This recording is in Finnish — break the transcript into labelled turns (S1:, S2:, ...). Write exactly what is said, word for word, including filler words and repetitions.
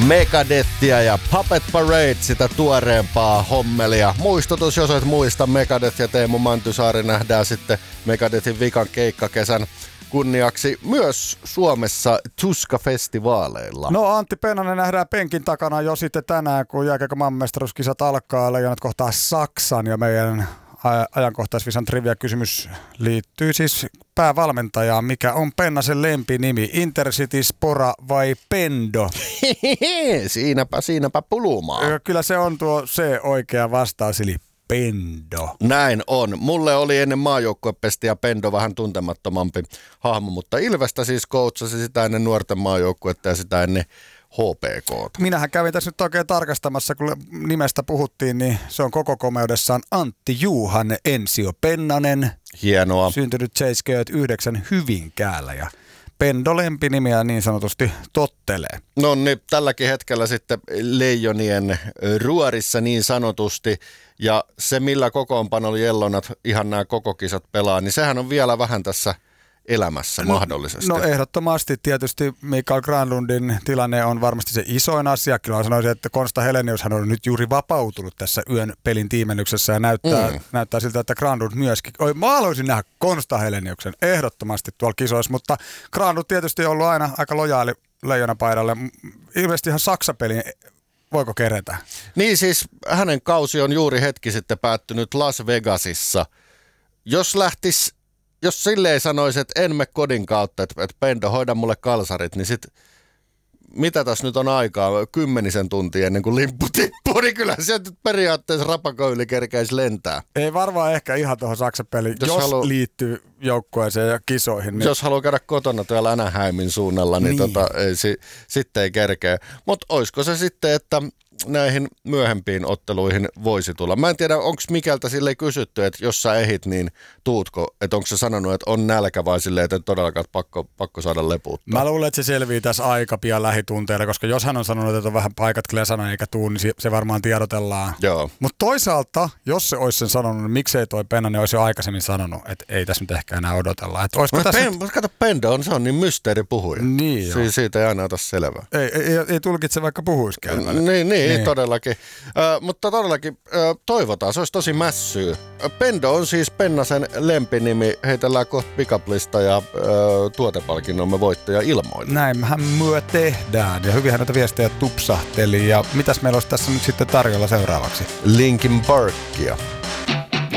S1: Megadethia ja Puppet Parade, sitä tuoreempaa hommelia. Muistutus, jos et muista, Megadeth ja Teemu Mäntysaari nähdään sitten Megadethin vikan keikkakesän kunniaksi myös Suomessa Tuska-festivaaleilla.
S2: No Antti Pennanen nähdään penkin takana jo sitten tänään, kun jääkiekon maailmanmestaruuskisat alkaa. Leijonat kohtaa Saksan ja meidän ajankohtaisvisan trivia-kysymys liittyy siis päävalmentajaan. Mikä on Pennasen lempinimi? Intercity, Spora vai Pendo?
S1: siinäpä, siinäpä pulumaa.
S2: Kyllä se on tuo se oikea vastaus, eli Pendo.
S1: Näin on. Mulle oli ennen maajoukkuepestiä Pendo vähän tuntemattomampi hahmo, mutta Ilvestä siis coachasi sitä ennen nuorten maajoukkuetta ja sitä ennen H P K:ta. Minähän
S2: kävin tässä nyt oikein tarkastamassa, kun nimestä puhuttiin, niin se on koko komeudessaan Antti Juhan Ensio Pennanen.
S1: Hienoa.
S2: Syntynyt seitsemänkymmentäyhdeksän Hyvinkäällä ja Pendo lempinimiä niin sanotusti tottelee.
S1: No niin, tälläkin hetkellä sitten Leijonien ruorissa niin sanotusti. Ja se, millä kokoonpanolla Jellonat ihan nämä koko kisat pelaa, niin sehän on vielä vähän tässä elämässä
S2: no,
S1: mahdollisesti.
S2: No ehdottomasti tietysti Mikael Granlundin tilanne on varmasti se isoin asia. Kyllä sanoisin, että Konsta Heleniushan on nyt juuri vapautunut tässä yön pelin tiimennyksessä ja näyttää, mm. näyttää siltä, että Granlund myöskin. Oi, mä haluaisin nähdä Konsta Heleniuksen ehdottomasti tuolla kisoissa, mutta Granlund tietysti on ollut aina aika lojaali Leijonapaidalle. Ilmeisesti ihan Saksa-pelin voiko kerätä?
S1: Niin siis hänen kausi on juuri hetki sitten päättynyt Las Vegasissa. Jos lähtisi Jos silleen sanoisi, että en me kodin kautta, että, että Pendo, hoida mulle kalsarit, niin sit mitä tässä nyt on aikaa, kymmenisen tuntia ennen kuin limppu tippuu, niin kyllä se periaatteessa rapako yli kerkeisi lentää.
S2: Ei varmaan ehkä ihan tuohon Saksa-peliin, jos, jos halu, liittyy joukkueeseen ja kisoihin. Niin.
S1: Jos haluaa käydä kotona tuolla Anaheimin suunnalla, niin, niin. Tota, ei, si, sitten ei kerkeä. Mutta olisiko se sitten, että näihin myöhempiin otteluihin voisi tulla. Mä en tiedä, onko Mikeltä silleen kysytty, että jos sä ehit, niin tuutko? Että onko se sanonut, että on nälkä vai silleen, että todellakaan pakko, pakko saada lepuuttaa?
S2: Mä luulen, että se selvii tässä aika pian lähitunteilla, koska jos hän on sanonut, että on vähän paikat klesana eikä tuu, niin se varmaan tiedotellaan.
S1: Joo.
S2: Mutta toisaalta, jos se olisi sen sanonut, niin miksei toi Pennanen olisi jo aikaisemmin sanonut, että ei tässä nyt ehkä enää odotella. Että olisiko tässä
S1: pen, nyt... Kato, Pendo on, se on niin mysteeripuhuja.
S2: Niin joo.
S1: Si- siitä ei aina ota selvää.
S2: Ei, ei, ei, ei tulkitse vaikka puhuisikin.
S1: Niin, niin, niin. todellakin. Ö, mutta todellakin ö, toivotaan, se olisi tosi mässyy. Pendo on siis Pennasen lempinimi. Heitellään kohta pikaplista ja ö, tuotepalkinnomme voittaja ilmoille.
S2: Näinhän myö tehdään. Ja hyvinhän näitä viestejä tupsahteli. Ja mitäs meillä olisi tässä nyt sitten tarjolla seuraavaksi?
S1: Linkin Parkia.